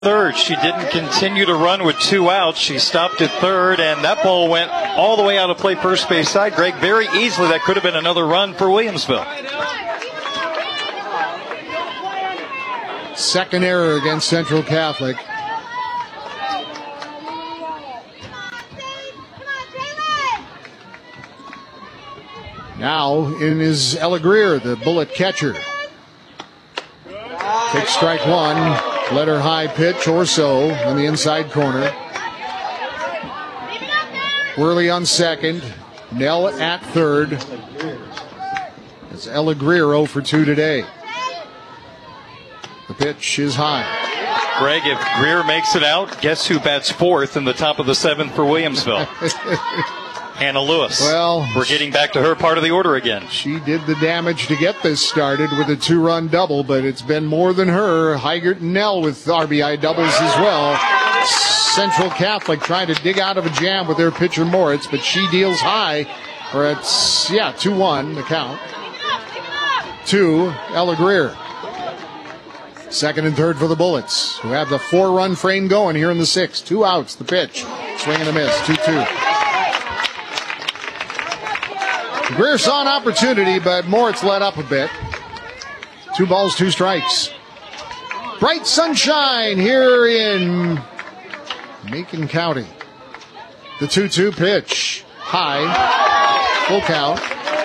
third. She didn't continue to run with 2 outs. She stopped at third, and that ball went all the way out of play first base side. Greg, very easily that could have been another run for Williamsville. Second error against Central Catholic. Now in is Ella Greer, the Bullet catcher. Takes strike one. Let her high pitch or so in the inside corner. Worley on second. Nell at third. It's Ella Greer 0 for 2 today. The pitch is high. Greg, if Greer makes it out, guess who bats fourth in the top of the seventh for Williamsville? Hannah Lewis. Well, we're getting back to her part of the order again. She did the damage to get this started with a 2-run double, but it's been more than her. Heigert and Nell with RBI doubles as well. Central Catholic trying to dig out of a jam with their pitcher Moritz, but she deals high. Or it's, 2-1 the count. 2, Ella Greer. Second and third for the Bullets, who have the 4-run frame going here in the sixth. 2 outs, the pitch. Swing and a miss, 2-2. Greer saw an opportunity, but Moritz let up a bit. 2 balls, 2 strikes. Bright sunshine here in Macon County. The 2-2 pitch. High. Full count.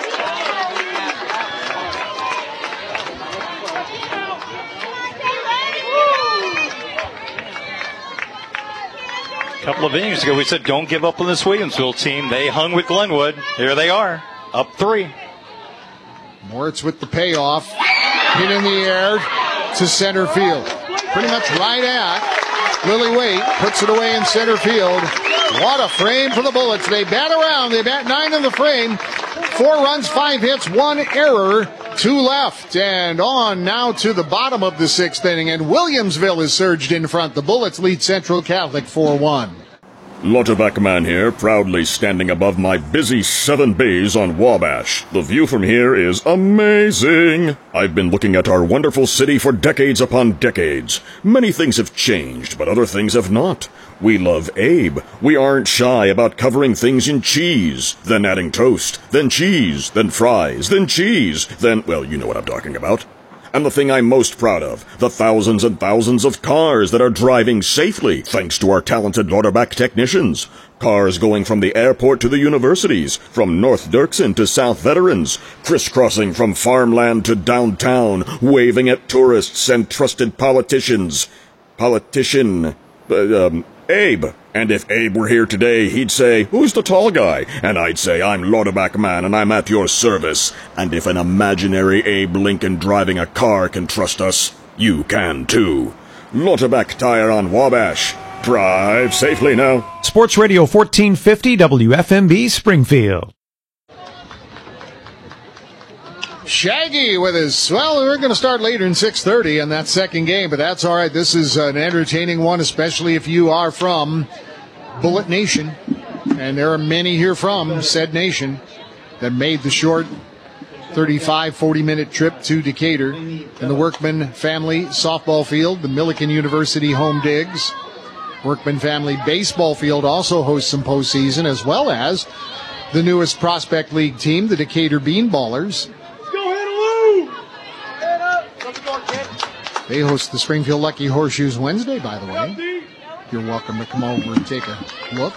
A couple of innings ago, we said don't give up on this Williamsville team. They hung with Glenwood. Here they are. Up 3. Moritz with the payoff. Hit in the air to center field. Pretty much right at Lily Waite. Puts it away in center field. What a frame for the Bullets. They bat around. They bat 9 in the frame. 4 runs, 5 hits, 1 error. 2 left. And on now to the bottom of the 6th inning. And Williamsville is surged in front. The Bullets lead Central Catholic 4-1. Lotta Backman here, proudly standing above my busy 7 bays on Wabash. The view from here is amazing. I've been looking at our wonderful city for decades upon decades. Many things have changed, but other things have not. We love Abe. We aren't shy about covering things in cheese, then adding toast, then cheese, then fries, then cheese, then, well, you know what I'm talking about. And the thing I'm most proud of, the thousands and thousands of cars that are driving safely thanks to our talented Lauterbach technicians. Cars going from the airport to the universities, from North Dirksen to South Veterans, crisscrossing from farmland to downtown, waving at tourists and trusted politicians. Abe. And if Abe were here today, he'd say, "Who's the tall guy?" And I'd say, "I'm Lauterbach Man, and I'm at your service." And if an imaginary Abe Lincoln driving a car can trust us, you can too. Lauterbach Tire on Wabash. Drive safely now. Sports Radio 1450 WFMB Springfield. Shaggy with his, well, we're going to start later in 6:30 in that second game, but that's all right. This is an entertaining one, especially if you are from Bullet Nation. And there are many here from said nation that made the short 35-40-minute trip to Decatur. And the Workman Family Softball Field, the Millikan University Home Digs. Workman Family Baseball Field also hosts some postseason, as well as the newest Prospect League team, the Decatur Beanballers. They host the Springfield Lucky Horseshoes Wednesday, by the way. You're welcome to come over and take a look.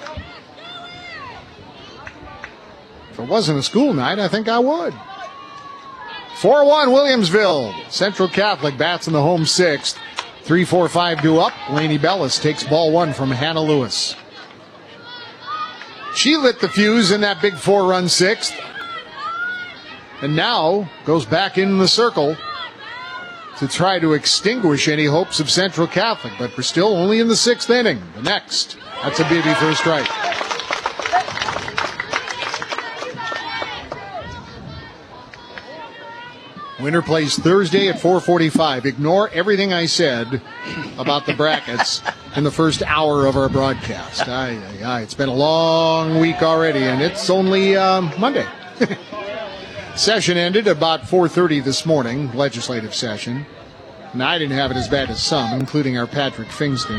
If it wasn't a school night, I think I would. 4-1 Williamsville. Central Catholic bats in the home 6th. 3-4-5 due up. Lainey Bellis takes ball 1 from Hannah Lewis. She lit the fuse in that big 4-run 6th. And now goes back in the circle to try to extinguish any hopes of Central Catholic, but we're still only in the 6th inning. The next, that's a bibby for a strike. Winner plays Thursday at 4:45. Ignore everything I said about the brackets in the first hour of our broadcast. It's been a long week already, and it's only Monday. Session ended about 4:30 this morning, legislative session. And I didn't have it as bad as some, including our Patrick Fingston.